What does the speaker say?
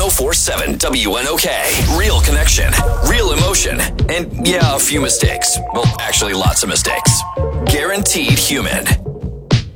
1047 WNOK. Real connection, real emotion, and yeah, a few mistakes. Well, actually, lots of mistakes. Guaranteed human.